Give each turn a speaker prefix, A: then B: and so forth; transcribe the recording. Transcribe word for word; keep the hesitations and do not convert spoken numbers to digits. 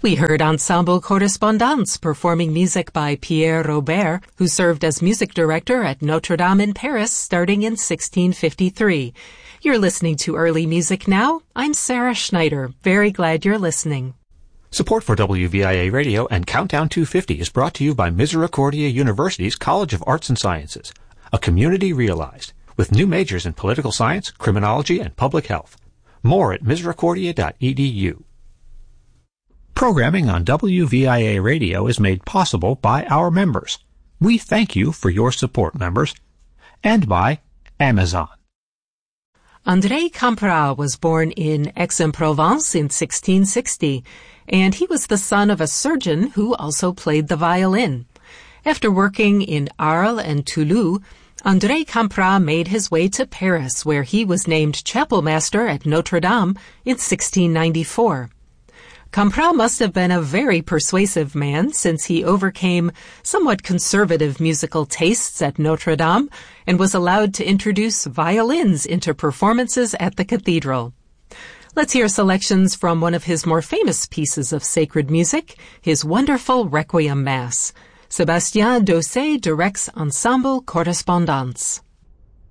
A: We heard Ensemble Correspondance performing music by Pierre Robert, who served as music director at Notre Dame in Paris starting in sixteen fifty-three. You're listening to Early Music Now. I'm Sarah Schneider. Very glad you're listening.
B: Support for W V I A Radio and Countdown two fifty is brought to you by Misericordia University's College of Arts and Sciences, a community realized, with new majors in political science, criminology, and public health. More at misericordia dot e d u. Programming on W V I A Radio is made possible by our members. We thank you for your support, members. And by Amazon.
A: André Campra was born in Aix-en-Provence in sixteen sixty, and he was the son of a surgeon who also played the violin. After working in Arles and Toulouse, André Campra made his way to Paris, where he was named chapel master at Notre Dame in sixteen ninety-four. Campra must have been a very persuasive man, since he overcame somewhat conservative musical tastes at Notre Dame and was allowed to introduce violins into performances at the cathedral. Let's hear selections from one of his more famous pieces of sacred music, his wonderful Requiem Mass. Sébastien Dosset directs Ensemble Correspondance.